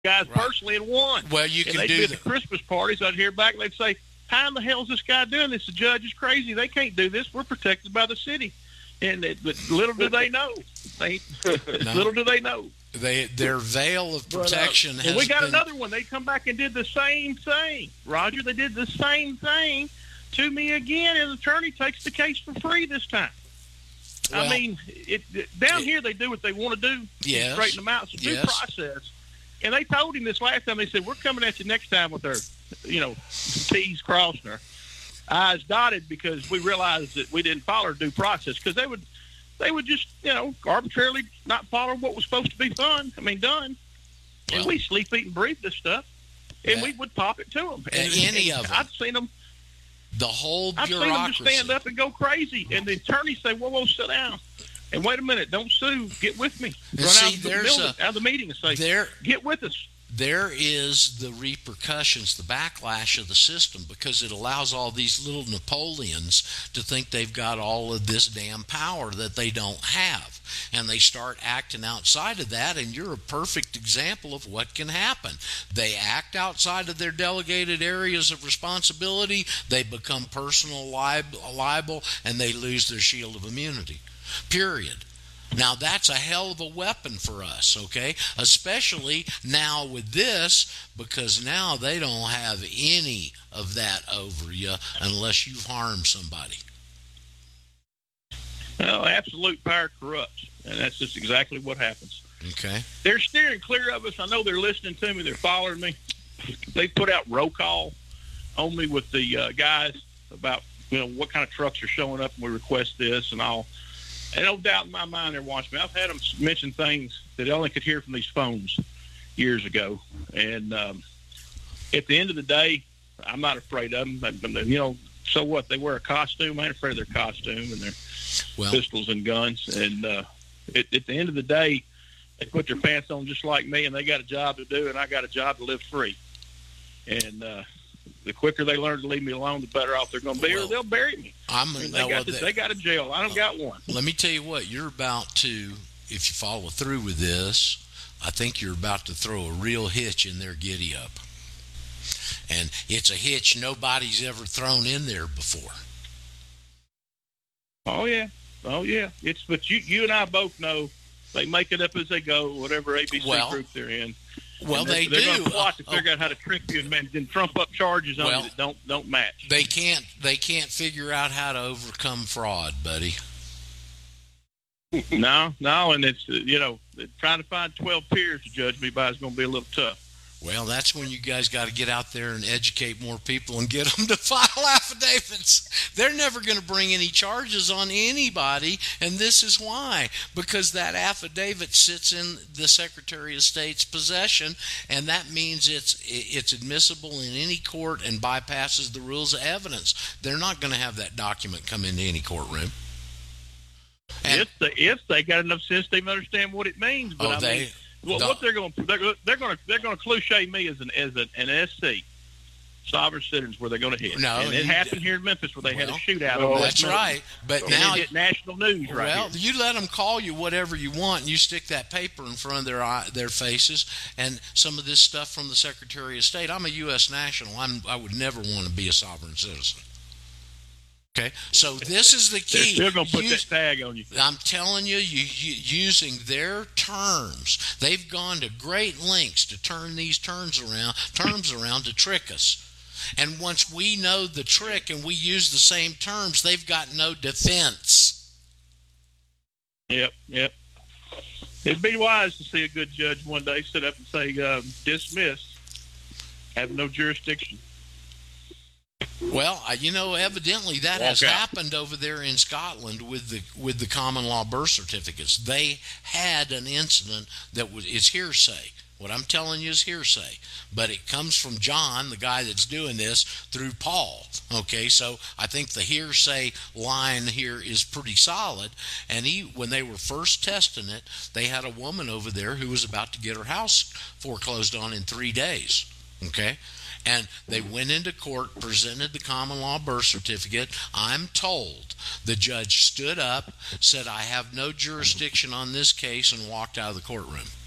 guys Right. personally and won. Well, you And can they'd do be at that. the Christmas parties. I'd hear back, and they'd say, how in the hell is this guy doing this? The judge is crazy. They can't do this. We're protected by the city. But little do they know. Little do they know. Their veil of protection has and we got been... another one. They come back and did the same thing. Roger, they did the same thing to me again, and the attorney takes the case for free this time. Well, I mean, down here they do what they want to do. Yes. Straighten them out. It's a due process. And they told him this last time. They said, we're coming at you next time with our, T's crossing our I's dotted, because we realized that we didn't follow due process, because they would just, arbitrarily not follow what was supposed to be done. And we sleep, eat, and breathe this stuff, and we would pop it to them. And any of them. I've seen them. The whole I've bureaucracy. seen them just stand up and go crazy, and the attorneys say, whoa, sit down. And wait a minute, don't sue. Get with me. Run out of the meeting and say, get with us. There is the repercussions, the backlash of the system, because it allows all these little Napoleons to think they've got all of this damn power that they don't have. And they start acting outside of that, and you're a perfect example of what can happen. They act outside of their delegated areas of responsibility, they become personal liable, and they lose their shield of immunity. Period. Now, that's a hell of a weapon for us, okay? Especially now with this, because now they don't have any of that over you unless you've harmed somebody. Well, absolute power corrupts, and that's just exactly what happens. Okay. They're steering clear of us. I know they're listening to me. They're following me. They put out roll call on me with the guys about, what kind of trucks are showing up, and we request this and all. And no doubt in my mind they're watching me. I've had them mention things that I only could hear from these phones years ago. And at the end of the day, I'm not afraid of them. So what? They wear a costume. I ain't afraid of their costume and their pistols and guns. And at the end of the day, they put their pants on just like me, and they got a job to do, and I got a job to live free. And the quicker they learn to leave me alone, the better off they're going to be, or they'll bury me. They got a jail. I don't got one. Let me tell you what, you're about to, if you follow through with this, I think you're about to throw a real hitch in their giddy up. And it's a hitch nobody's ever thrown in there before. Oh, yeah. But you and I both know they make it up as they go, whatever ABC group they're in. Well, they're going to plot to figure out how to trick you and trump up charges on you that don't match. They can't figure out how to overcome fraud, buddy. No, and it's trying to find 12 peers to judge me by is going to be a little tough. Well, that's when you guys got to get out there and educate more people and get them to file affidavits. They're never going to bring any charges on anybody, and this is why. Because that affidavit sits in the Secretary of State's possession, and that means it's admissible in any court and bypasses the rules of evidence. They're not going to have that document come into any courtroom. And if they got enough sense, they understand what it means. But what they're going to cliche me as an SC, sovereign citizens, where they're going to hit. No, and it happened here in Memphis where they had a shootout. That's right. But now hit national news. You let them call you whatever you want, and you stick that paper in front of their faces, and some of this stuff from the Secretary of State. I'm a U.S. national. I would never want to be a sovereign citizen. Okay, so this is the key. They're still going to put that tag on you. I'm telling you, using their terms, they've gone to great lengths to turn these terms around to trick us. And once we know the trick and we use the same terms, they've got no defense. Yep. It'd be wise to see a good judge one day sit up and say, dismiss, have no jurisdiction. Well, evidently that has happened over there in Scotland with the common law birth certificates. They had an incident that is hearsay. What I'm telling you is hearsay, but it comes from John, the guy that's doing this, through Paul. Okay, so I think the hearsay line here is pretty solid. And when they were first testing it, they had a woman over there who was about to get her house foreclosed on in 3 days. Okay. And they went into court, presented the common law birth certificate. I'm told the judge stood up, said, I have no jurisdiction on this case, and walked out of the courtroom.